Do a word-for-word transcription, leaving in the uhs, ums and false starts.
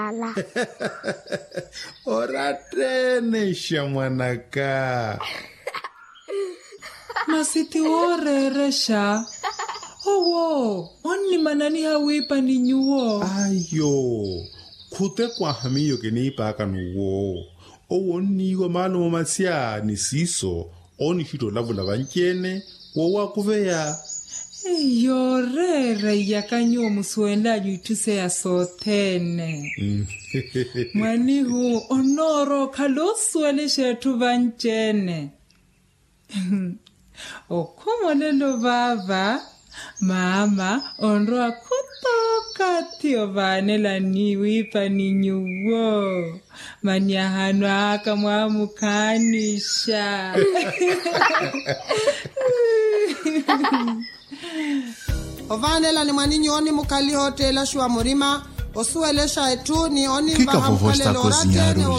ala. Orate shamwanaka. Masiti ore resha. Owo, onni manani hawipa ni nyuo. Ayo, kute kwa hamiyo kenipa kanuwo. Owo nigo mano masia ni siso. Oni hito lavu la vanchene. Wawa kuveya. Eyo rere yakanyo muswenda jutuse ya sotene. Mwani hu onoro kaloswele shetu vanchene. Okumolelo baba. Mama, onroa kutoka tio vanela niwipa ninyuwo. Manyahano haka mwamukanisha. Ovanela ni mwaninyi oni mukali hotela shua murima. Osuelesha etu ni oni Kika vovosta kozinyaru